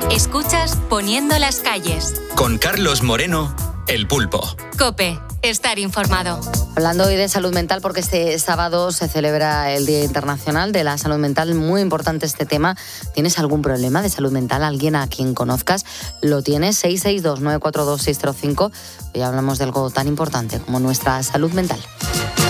Escuchas Poniendo las calles. Con Carlos Moreno, El Pulpo. COPE. Estar informado. Hablando hoy de salud mental, porque este sábado se celebra el Día Internacional de la Salud Mental. Muy importante este tema. ¿Tienes algún problema de salud mental? ¿Alguien a quien conozcas lo tiene? 662-942-605. Hoy hablamos de algo tan importante como nuestra salud mental.